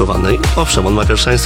podporządkowanej, owszem, on ma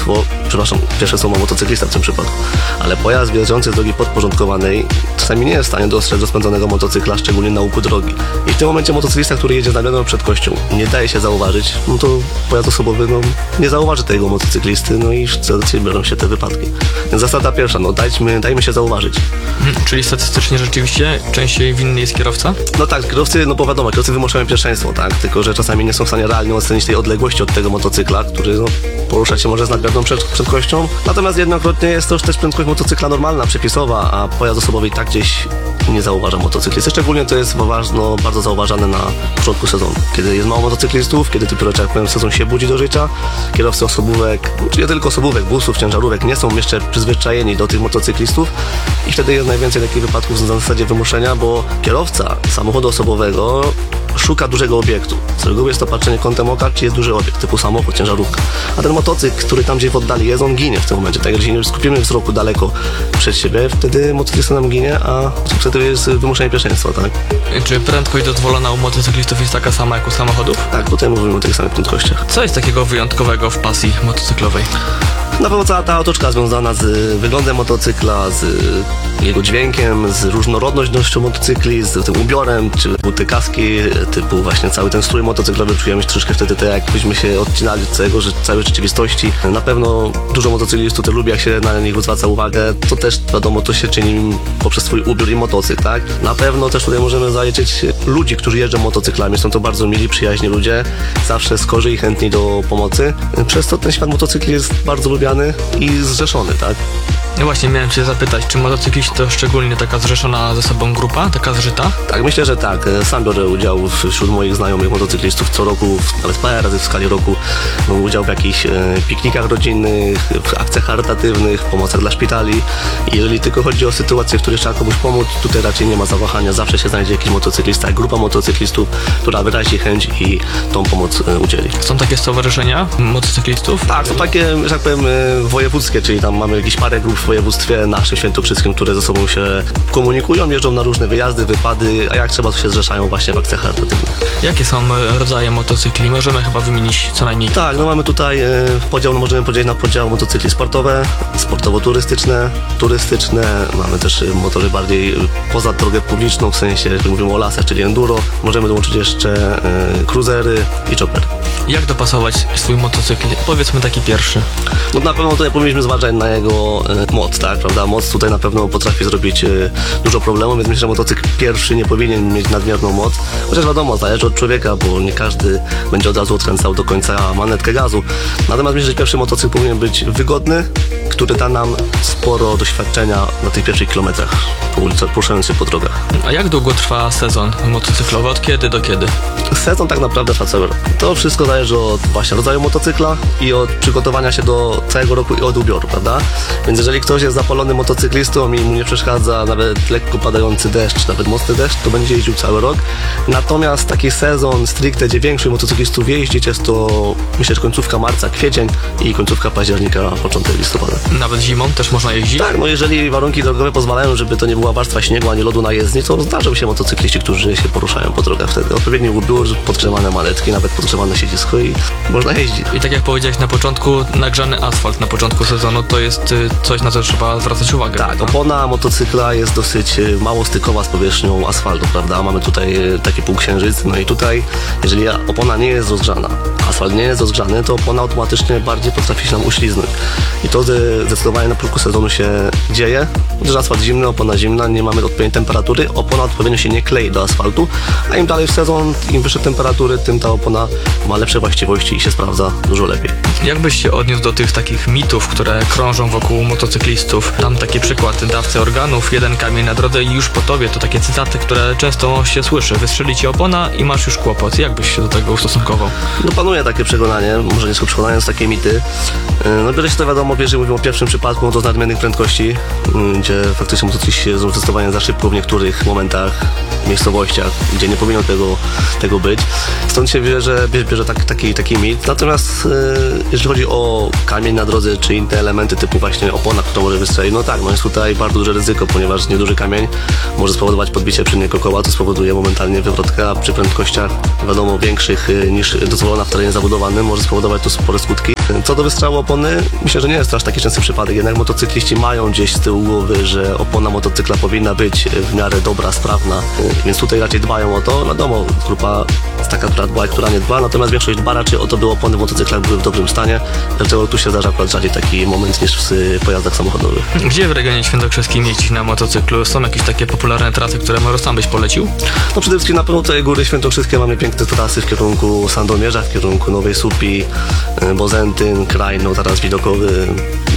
pierwsze słowo motocyklista w tym przypadku, ale pojazd wjeżdżający z drogi podporządkowanej czasami nie jest w stanie dostrzec rozpędzonego motocykla, szczególnie na łuku drogi. I w tym momencie motocyklista, który jedzie znamioną prędkością, nie daje się zauważyć, no to pojazd osobowy nie zauważy tego motocyklisty, no i wtedy biorą się te wypadki. Więc zasada pierwsza, dajmy się zauważyć. Czyli statystycznie rzeczywiście częściej winny jest kierowca? No tak, kierowcy, bo wiadomo, kierowcy wymuszają pierwszeństwo, tak? Tylko że czasami nie są w stanie realnie ocenić tej odległości od tego motocykla, który poruszać się może z nadmierną prędkością. Natomiast jednokrotnie jest to już też prędkość motocykla normalna, przepisowa, a pojazd osobowy i tak gdzieś nie zauważa motocyklisty. Szczególnie to jest bardzo zauważane na początku sezonu. Kiedy jest mało motocyklistów, kiedy dopiero, jak powiem, sezon się budzi do życia, kierowcy osobówek, czy nie tylko osobówek, busów, ciężarówek nie są jeszcze przyzwyczajeni do tych motocyklistów i wtedy jest najwięcej takich wypadków na zasadzie wymuszenia, bo kierowca samochodu osobowego szuka dużego obiektu. Z reguły jest to patrzenie kątem oka, czy jest duży obiekt, typu samochód, ciężarówka. A ten motocykl, który tam gdzieś w oddali jest, on ginie w tym momencie. Tak, jeżeli nie skupimy wzroku daleko przed siebie, wtedy motocyklista nam ginie, a wtedy jest wymuszenie pierwszeństwa, tak? Czy prędkość dozwolona u motocyklistów jest taka sama jak u samochodów? Tak, tutaj mówimy o tych samych prędkościach. Co jest takiego wyjątkowego w pasji motocyklowej? Na pewno cała ta otoczka związana z wyglądem motocykla, z jego dźwiękiem, z różnorodnością motocykli, z tym ubiorem, czy buty, kaski, typu właśnie cały ten strój motocyklowy. Czujemy się troszkę wtedy tak, jakbyśmy się odcinali od całej rzeczywistości. Na pewno dużo motocyklistów to lubi, jak się na nich zwraca uwagę. To też wiadomo, to się czyni poprzez swój ubiór i motocykl, tak? Na pewno też tutaj możemy zaliczyć ludzi, którzy jeżdżą motocyklami. Są to bardzo mili, przyjaźni ludzie, zawsze skorzy i chętni do pomocy. Przez to ten świat motocykli jest bardzo lubiany i zrzeszony, tak? No właśnie, miałem cię zapytać, czy motocykliści to szczególnie taka zrzeszona ze sobą grupa, taka zżyta? Tak, myślę, że tak. Sam biorę udział wśród moich znajomych motocyklistów co roku, nawet parę razy w skali roku. Mam udział w jakichś piknikach rodzinnych, w akcjach charytatywnych, w pomocach dla szpitali. I jeżeli tylko chodzi o sytuację, w której trzeba komuś pomóc, tutaj raczej nie ma zawahania. Zawsze się znajdzie jakiś motocyklista, grupa motocyklistów, która wyrazi chęć i tą pomoc udzieli. Są takie stowarzyszenia motocyklistów? Tak, są takie, że tak powiem, wojewódzkie, czyli tam mamy jakieś parę grup w województwie naszym świętokrzyskim, które ze sobą się komunikują, jeżdżą na różne wyjazdy, wypady, a jak trzeba, to się zrzeszają właśnie w akcjach charytatywnych. Jakie są rodzaje motocykli? Możemy chyba wymienić co najmniej. Tak, no mamy tutaj możemy podzielić na podział motocykli sportowe, sportowo-turystyczne, turystyczne, mamy też motory bardziej poza drogę publiczną, w sensie, jeżeli mówimy o lasach, czyli enduro, możemy dołączyć jeszcze cruisery i chopper. Jak dopasować swój motocykl? Powiedzmy taki pierwszy. No na pewno tutaj powinniśmy zważać na jego moc, tak, prawda? Moc tutaj na pewno potrafi zrobić dużo problemów, więc myślę, że motocykl pierwszy nie powinien mieć nadmierną moc. Chociaż wiadomo, zależy od człowieka, bo nie każdy będzie od razu odkręcał do końca manetkę gazu. Natomiast myślę, że pierwszy motocykl powinien być wygodny, który da nam sporo doświadczenia na tych pierwszych kilometrach, poruszając się po drogach. A jak długo trwa sezon motocyklowy? Od kiedy do kiedy? Sezon tak naprawdę trwa cały rok. To wszystko zależy od właśnie rodzaju motocykla i od przygotowania się do całego roku i od ubioru, prawda? Więc jeżeli ktoś jest zapalonym motocyklistą i mu nie przeszkadza nawet lekko padający deszcz, czy nawet mocny deszcz, to będzie jeździł cały rok. Natomiast taki sezon stricte, gdzie większość motocyklistów jeździć, jest to myślę, że końcówka marca, kwiecień i końcówka października, początek listopada. Nawet zimą też można jeździć? Tak, no jeżeli warunki drogowe pozwalają, żeby to nie była warstwa śniegu ani lodu na jezdni, to zdarzą się motocykliści, którzy się poruszają po drogach wtedy. Odpowiedni ubiór, podgrzewane manetki, nawet podgrzewane siedzisko i można jeździć. I tak jak powiedziałeś na początku, nagrzany asfalt na początku sezonu to jest coś, na co trzeba zwracać uwagę. Tak, opona motocykla jest dosyć mało stykowa z powierzchnią asfaltu, prawda? Mamy tutaj taki półksiężyc, no i tutaj, jeżeli opona nie jest rozgrzana, asfalt nie jest rozgrzany, to opona automatycznie bardziej potrafi się nam uśliznąć. I to zdecydowanie na początku sezonu się dzieje, gdyż asfalt zimny, opona zimna, nie mamy odpowiedniej temperatury, opona odpowiednio się nie klei do asfaltu, a im dalej w sezon, im wyższe temperatury, tym ta opona ma lepsze właściwości i się sprawdza dużo lepiej. Jak byś się odniósł do tych takich mitów, które krążą wokół motocyklistów? Tam taki przykład, dawcy organów, jeden kamień na drodze i już po tobie, to takie cytaty, które często się słyszy. Wystrzeli ci opona i masz już kłopot. Jak byś się do tego ustosunkował? No panuje takie przekonanie, może nie są przekonania, są takie mity. No bierze się to wiadomo, jeżeli mówimy o pierwszym przypadku, no to z nadmiernych prędkości, gdzie faktycznie motocykliści są zdecydowanie za szybko w niektórych momentach, miejscowościach, gdzie nie powinno tego być. Stąd się bierze taki mit. Natomiast jeżeli chodzi o kamień na drodze, czy inne elementy typu właśnie opona, która może wystrzelić, no tak, no jest tutaj bardzo duże ryzyko, ponieważ nieduży kamień może spowodować podbicie przedniego koła, to spowoduje momentalnie wywrotkę, a przy prędkościach wiadomo większych niż dozwolona w terenie zabudowanym może spowodować to spore skutki. Co do wystrzału opony, myślę, że nie jest to aż taki częsty przypadek, jednak motocykliści mają gdzieś z tyłu głowy, że opona motocykla powinna być w miarę dobra, sprawna, więc tutaj raczej dbają o to. Wiadomo, grupa jest taka, która dba, która nie dba, natomiast większość dba raczej o to, by opony w motocyklach były w dobrym stanie, dlatego tu się zdarza akurat rzadziej taki moment niż w pojazdach samochodowych. Gdzie w regionie świętokrzyskim jeździć na motocyklu? Są jakieś takie popularne trasy, które może sam byś polecił? No przede wszystkim na pewno tutaj Góry Świętokrzyskie mamy piękne trasy w kierunku Sandomierza, w kierunku Nowej Słupii, Bozentyn, Krajno, taras widokowy,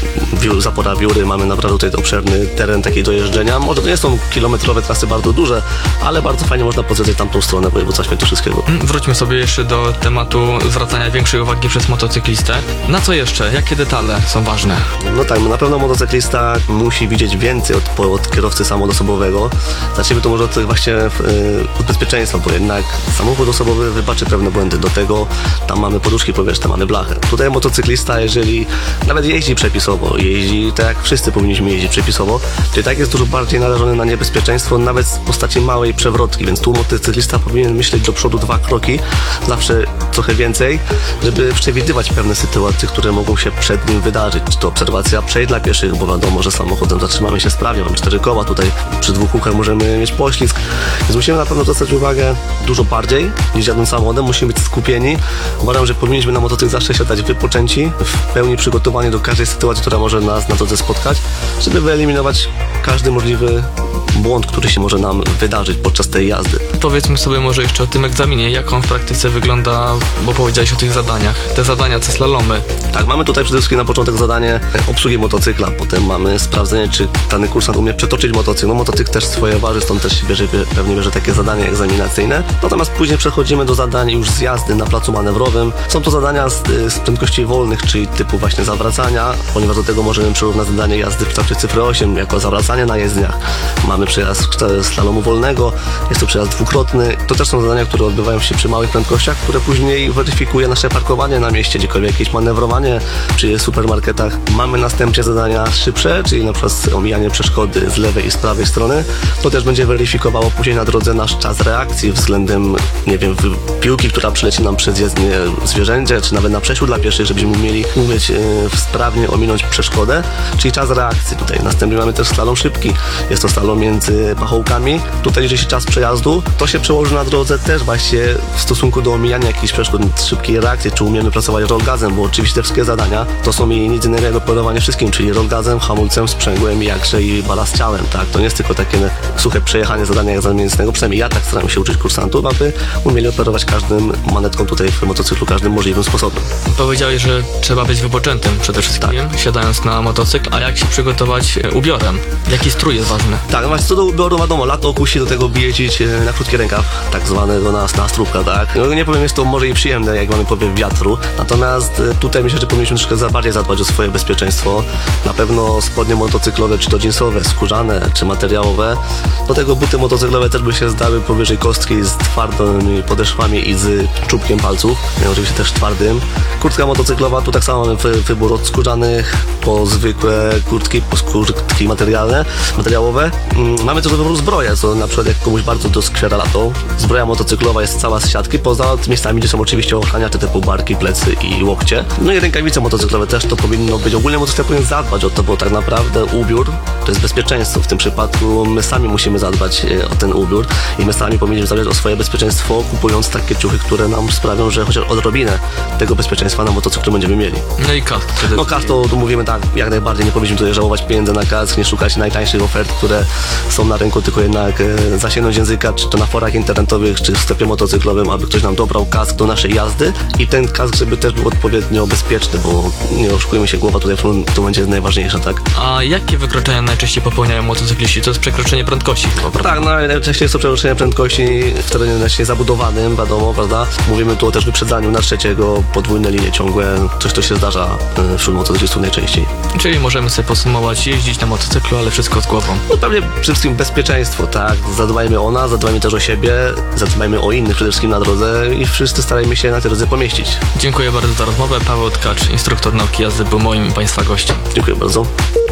Zapora Wióry. Mamy naprawdę tutaj obszerny teren takiej do jeżdżenia. Może to nie są kilometrowe trasy bardzo duże, ale bardzo fajnie można pozwiedzać tamtą stronę województwa świętokrzyskiego. Wróćmy sobie jeszcze do tematu zwracania większej uwagi przez motocyklistę. Na co jeszcze? Jakie detale są ważne? No tak, na pewno motocyklista musi widzieć więcej od kierowcy samochodowego. Zacznijmy to może od właśnie od bezpieczeństwa, bo jednak samochód osobowy wybaczy pewne błędy. Do tego tam mamy poduszki powietrzne, mamy blachę. Tutaj motocyklista, jeżeli nawet jeździ przepisowo, jeździ tak jak wszyscy powinniśmy jeździć przepisowo, to i tak jest dużo bardziej narażony na niebezpieczeństwo, nawet w postaci małej przewrotki, więc tu motocyklista powinien myśleć do przodu 2 kroki, zawsze trochę więcej, żeby przewidywać pewne sytuacje, które mogą się przed nim wydarzyć. Czy to obserwacja przejść dla pieszych, bo wiadomo, że samochodem zatrzymamy się sprawnie, mamy 4 koła, tutaj przy 2 kółkach możemy mieć poślizg, więc musimy na pewno zwracać uwagę dużo bardziej niż jadąc samochodem, musimy być skupieni. Uważam, że powinniśmy na motocykl zawsze siadać wypoczęci, w pełni przygotowani do każdej sytuacji, która może nas na drodze spotkać, żeby wyeliminować każdy możliwy błąd, który się może nam wydarzyć podczas tej jazdy. Powiedzmy sobie może jeszcze o tym egzaminie, jak on w praktyce wygląda, bo powiedziałeś o tych zadaniach. Te zadania, te slalomy. Tak, mamy tutaj przede wszystkim na początek zadanie obsługi motocykla, potem mamy sprawdzenie, czy dany kursant umie przetoczyć motocykl. No motocykl też swoje waży, stąd też pewnie bierze takie zadania egzaminacyjne. Natomiast później przechodzimy do zadań już z jazdy na placu manewrowym. Są to zadania z prędkości wolnych, czyli typu właśnie zawracania, ponieważ do tego możemy przyrównać zadanie jazdy w kształcie cyfry 8 jako zawracanie na jezdniach. Mamy przejazd slalomu wolnego, jest to przejazd dwukrotny. To też są zadania, które odbywają się przy małych prędkościach, które później weryfikuje nasze parkowanie na mieście, gdziekolwiek jakieś manewrowanie przy supermarketach. Mamy następnie zadania szybsze, czyli na przykład omijanie przeszkody z lewej i z prawej strony. To też będzie weryfikowało później na drodze nasz czas reakcji względem, nie wiem, piłki, która przyleci nam przez jezdnię zwierzęcie, czy nawet na przejściu dla pieszych, żebyśmy umieć sprawnie ominąć przeszkodę, czyli czas reakcji tutaj. Następnie mamy też slalom szybki. Jest to slalom między pachołkami. Tutaj liczy się czas przejazdu. To się przełoży na drodze też właśnie w stosunku do omijania jakichś przeszkód, szybkiej reakcji, czy umiemy pracować rollgazem, bo oczywiście te wszystkie zadania to są i nic innego polowanie wszystkim, czyli rollgazem, hamulcem, sprzęgłem, jakże i balast ciałem, tak? To nie jest tylko takie suche przejechanie zadania egzaminacyjnego, przynajmniej ja tak staram się uczyć kursantów, aby umieli operować każdym manetką tutaj w motocyklu, każdym możliwym sposobem. Powiedziałeś, że trzeba być wypoczętym przede wszystkim, siadając na motocykl, a jak się przygotować ubiorem? Jaki strój jest ważny? Tak, no właśnie co do ubioru, wiadomo, lato kusi do tego, by jeździć na krótki rękaw, tak zwanego na stróbka, tak? No, nie powiem, jest to może i przyjemne, jak mamy powiew wiatru, natomiast tutaj myślę, że powinniśmy troszkę bardziej zadbać o swoje bezpieczeństwo. Na pewno spodnie motocyklowe, czy to jeansowe, skórzane, czy materiałowe. Do tego buty motocyklowe też by się zdały powyżej kostki z twardymi podeszwami i z czubkiem palców, oczywiście też twardym. Kurtka motocyklowa, tu tak samo mamy wybór od skórzanych po zwykłe kurtki, po skórtki materiałowe. Mamy też wybór zbroja, co na przykład jak komuś bardzo doskwiera lato. Zbroja motocyklowa jest cała z siatki, poza miejscami, gdzie są oczywiście ochraniacze typu barki, plecy i łokcie. No i rękawice motocyklowe też to powinno być. Ogólnie motocykl powinien zadbać o to, bo tak naprawdę ubiór to jest bezpieczeństwo. W tym przypadku my sami musimy zadbać o ten ubiór i my sami powinniśmy zadbać o swoje bezpieczeństwo, kupując takie ciuchy, które nam sprawią, że chociaż odrobinę tego bezpieczeństwa na motocyklu będziemy mieli. No i kask. No kask to tu mówimy tak, jak najbardziej nie powinniśmy tutaj żałować pieniędzy na kask, nie szukać najtańszych ofert, które są na rynku, tylko jednak zasięgnąć języka, czy to na forach internetowych, czy w sklepie motocyklowym, aby ktoś nam dobrał kask do naszej jazdy i ten kask, żeby też był odpowiednio bezpieczny, bo nie oszukujmy się, głowa tutaj to będzie najważniejsza, tak? A jakie wykroczenia najczęściej popełniają motocykliści? To jest przekroczenie prędkości chyba, prawda? Tak, no najczęściej jest to przekroczenie prędkości w terenie najczęściej zabudowanym, wiadomo, prawda? Mówimy tu o też wyprzedzaniu na trzeciego, podwójne linie ciągłe, coś to się zdarza wśród motocyklistów najczęściej. Czyli możemy sobie podsumować, jeździć na motocyklu, ale wszystko z głową. No pewnie przede wszystkim bezpieczeństwo, tak? Zadbajmy o nas, zadbajmy też o siebie, zadbajmy o innych przede wszystkim na drodze i wszyscy starajmy się na tej drodze pomieścić. Dziękuję bardzo za rozmowę. Paweł Tkacz, instruktor nauki jazdy, był moim i Państwa gościem. Dziękuję bardzo.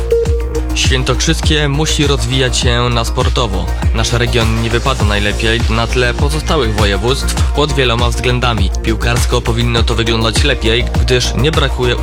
Świętokrzyskie musi rozwijać się na sportowo. Nasz region nie wypada najlepiej na tle pozostałych województw pod wieloma względami. Piłkarsko powinno to wyglądać lepiej, gdyż nie brakuje